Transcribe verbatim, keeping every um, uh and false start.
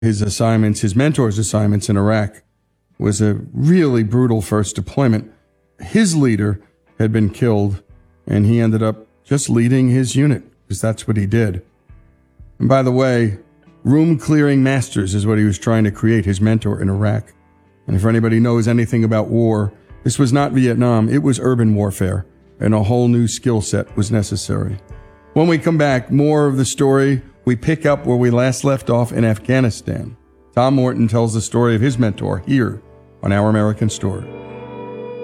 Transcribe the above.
his assignments, his mentor's assignments in Iraq was a really brutal first deployment. His leader had been killed, and he ended up just leading his unit, because that's what he did. And by the way, room-clearing masters is what he was trying to create, his mentor in Iraq. And if anybody knows anything about war, this was not Vietnam, it was urban warfare, and a whole new skill set was necessary. When we come back, more of the story. We pick up where we last left off in Afghanistan. Tom Morton tells the story of his mentor here on Our American Story.